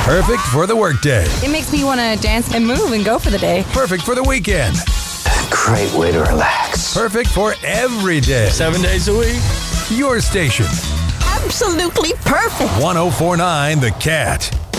Perfect for the workday. It makes me want to dance and move and go for the day. Perfect for the weekend. Great way to relax. Perfect for every day. 7 days a week. Your station. Absolutely perfect. 104.9 The Cat.